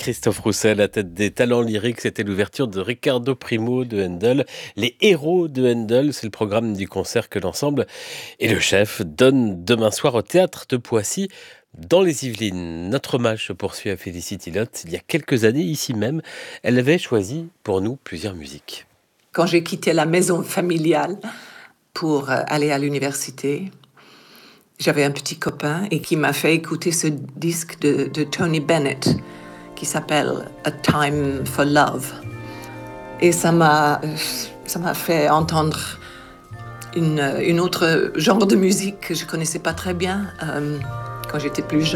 Christophe Rousset, la tête des talents lyriques, c'était l'ouverture de Riccardo Primo de Handel. Les héros de Handel, c'est le programme du concert que l'ensemble et le chef donnent demain soir au théâtre de Poissy, dans les Yvelines. Notre hommage se poursuit à Félicity Lotte. Il y a quelques années, ici même, elle avait choisi pour nous plusieurs musiques. Quand j'ai quitté la maison familiale pour aller à l'université, j'avais un petit copain et qui m'a fait écouter ce disque de Tony Bennett qui s'appelle A Time for Love. Et ça m'a fait entendre une autre genre de musique que je connaissais pas très bien quand j'étais plus jeune.